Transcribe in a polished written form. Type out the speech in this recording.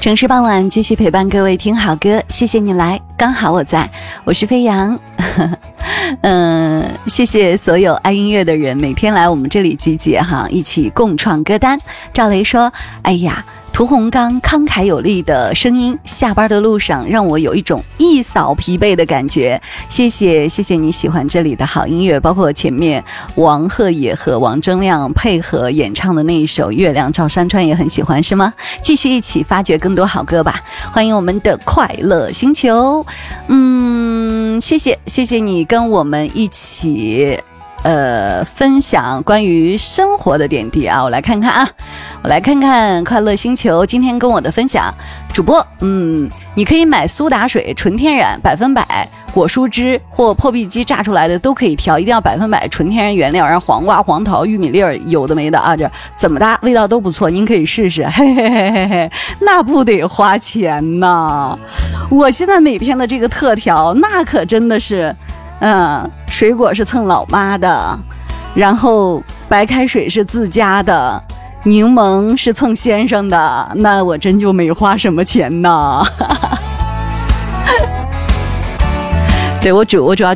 城市傍晚继续陪伴各位听好歌，谢谢你来，刚好我在，我是飞扬。谢谢所有爱音乐的人每天来我们这里集结哈，一起共创歌单。赵雷说，哎呀，屠洪刚慷慨有力的声音，下班的路上让我有一种一扫疲惫的感觉。谢谢你喜欢这里的好音乐，包括前面王鹤也和王铮亮配合演唱的那一首《月亮照山川》也很喜欢是吗？继续一起发掘更多好歌吧。欢迎我们的快乐星球，谢谢你跟我们一起分享关于生活的点滴啊。我来看看快乐星球今天跟我的分享。主播你可以买苏打水纯天然100%果蔬汁或破壁机榨出来的都可以调，一定要100%纯天然原料，然后黄瓜、黄桃、玉米粒儿有的没的啊，这怎么搭味道都不错，您可以试试。嘿嘿嘿嘿嘿，那不得花钱呐！我现在每天的这个特调，那可真的是水果是蹭老妈的，然后白开水是自家的，柠檬是蹭先生的，那我真就没花什么钱呐。对，我主要